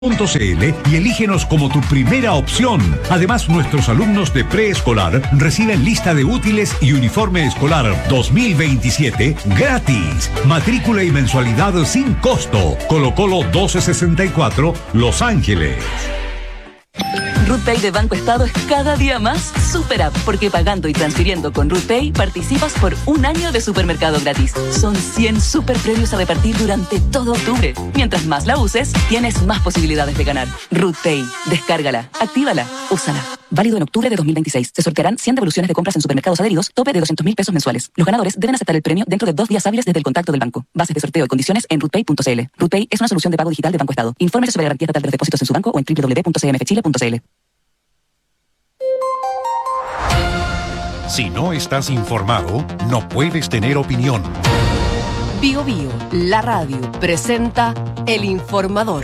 y elígenos como tu primera opción. Además, nuestros alumnos de preescolar reciben lista de útiles y uniforme escolar 2027 gratis. Matrícula y mensualidad sin costo. Colo Colo 1264, Los Ángeles. RootPay de Banco Estado es cada día más super app, porque pagando y transfiriendo con RootPay participas por un año de supermercado gratis. Son 100 super premios a repartir durante todo octubre. Mientras más la uses, tienes más posibilidades de ganar. RootPay, descárgala, actívala, úsala. Válido en octubre de 2026. Se sortearán 100 devoluciones de compras en supermercados adheridos, tope de 200.000 pesos mensuales. Los ganadores deben aceptar el premio dentro de 2 días hábiles desde el contacto del banco. Bases de sorteo y condiciones en rootpay.cl. RootPay es una solución de pago digital de Banco Estado. Infórmese sobre la garantía estatal de los depósitos en su banco o en www.cmfchile.cl. Si no estás informado, no puedes tener opinión. Bio Bio, la radio, presenta El Informador.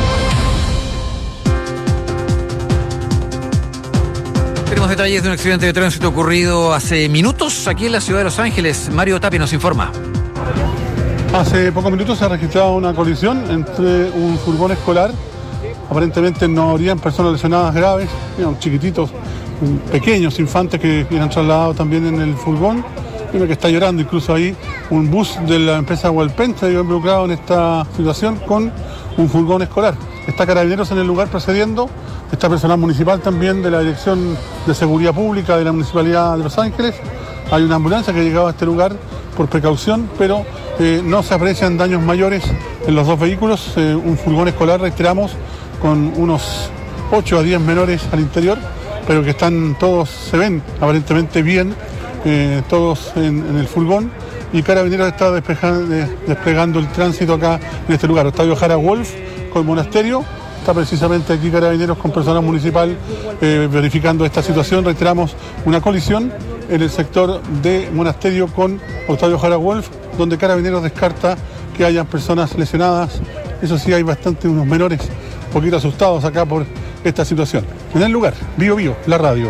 Tenemos detalles de un accidente de tránsito ocurrido hace minutos aquí en la ciudad de Los Ángeles. Mario Tapia nos informa. Hace pocos minutos se ha registrado una colisión entre un furgón escolar. Aparentemente no habrían personas lesionadas graves, chiquititos, pequeños infantes que eran trasladados también en el furgón. Uno que está llorando, incluso ahí un bus de la empresa Walpen se ha involucrado en esta situación con un furgón escolar. Está Carabineros en el lugar procediendo, está personal municipal también de la Dirección de Seguridad Pública de la Municipalidad de Los Ángeles. Hay una ambulancia que ha llegado a este lugar por precaución, pero no se aprecian daños mayores en los dos vehículos. Un furgón escolar, reiteramos, con unos 8 a 10 menores al interior, pero que están todos, se ven aparentemente bien, todos en el furgón, y Carabineros está desplegando el tránsito acá en este lugar. Octavio Jara Wolf con Monasterio, está precisamente aquí Carabineros con personal municipal verificando esta situación. Reiteramos, una colisión en el sector de Monasterio con Octavio Jara Wolf, donde Carabineros descarta que hayan personas lesionadas. Eso sí, hay bastante unos menores un poquito asustados acá por esta situación. En el lugar, Bio Bio, la radio.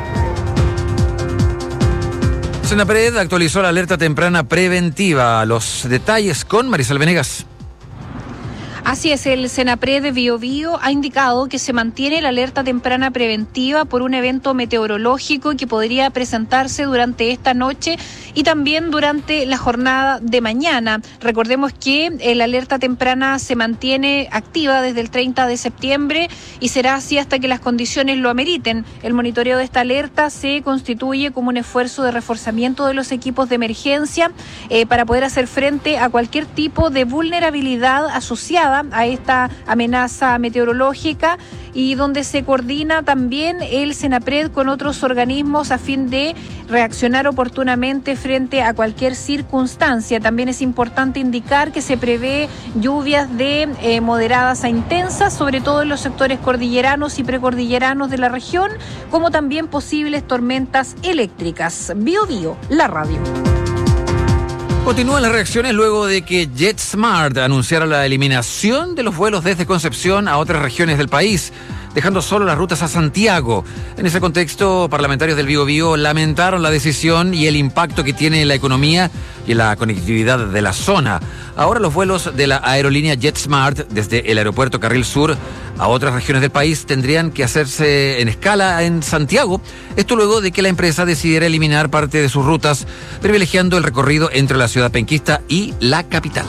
Senapred actualizó la alerta temprana preventiva. Los detalles con Marisol Venegas. Así es, el Senapred de Bio Bio ha indicado que se mantiene la alerta temprana preventiva por un evento meteorológico que podría presentarse durante esta noche y también durante la jornada de mañana. Recordemos que la alerta temprana se mantiene activa desde el 30 de septiembre y será así hasta que las condiciones lo ameriten. El monitoreo de esta alerta se constituye como un esfuerzo de reforzamiento de los equipos de emergencia para poder hacer frente a cualquier tipo de vulnerabilidad asociada a esta amenaza meteorológica, y donde se coordina también el Senapred con otros organismos a fin de reaccionar oportunamente frente a cualquier circunstancia. También es importante indicar que se prevé lluvias de moderadas a intensas, sobre todo en los sectores cordilleranos y precordilleranos de la región, como también posibles tormentas eléctricas. Bio Bio, la radio. Continúan las reacciones luego de que JetSmart anunciara la eliminación de los vuelos desde Concepción a otras regiones del país, dejando solo las rutas a Santiago. En ese contexto, parlamentarios del Bio Bio lamentaron la decisión y el impacto que tiene en la economía y en la conectividad de la zona. Ahora los vuelos de la aerolínea JetSmart desde el aeropuerto Carril Sur a otras regiones del país tendrían que hacerse en escala en Santiago. Esto luego de que la empresa decidiera eliminar parte de sus rutas, privilegiando el recorrido entre la ciudad penquista y la capital.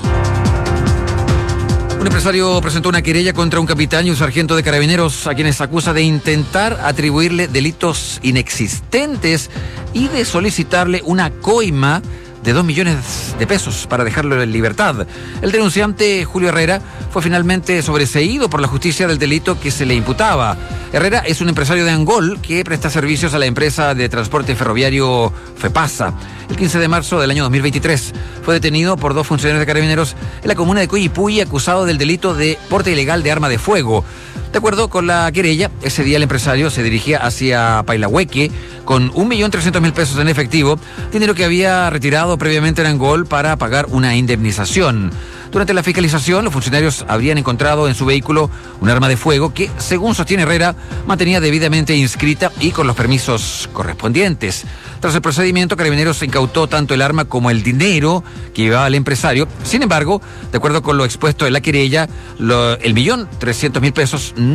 Un empresario presentó una querella contra un capitán y un sargento de Carabineros a quienes acusa de intentar atribuirle delitos inexistentes y de solicitarle una coima de 2 millones de pesos para dejarlo en libertad. El denunciante, Julio Herrera, fue finalmente sobreseído por la justicia del delito que se le imputaba. Herrera es un empresario de Angol que presta servicios a la empresa de transporte ferroviario FEPASA. El 15 de marzo del año 2023 fue detenido por 2 funcionarios de Carabineros en la comuna de Coyipulli, acusado del delito de porte ilegal de arma de fuego. De acuerdo con la querella, ese día el empresario se dirigía hacia Pailahueque con 1.300.000 pesos en efectivo, dinero que había retirado previamente en Angol para pagar una indemnización. Durante la fiscalización, los funcionarios habrían encontrado en su vehículo un arma de fuego que, según sostiene Herrera, mantenía debidamente inscrita y con los permisos correspondientes. Tras el procedimiento, Carabineros incautó tanto el arma como el dinero que llevaba el empresario. Sin embargo, de acuerdo con lo expuesto en la querella, el 1.300.000 pesos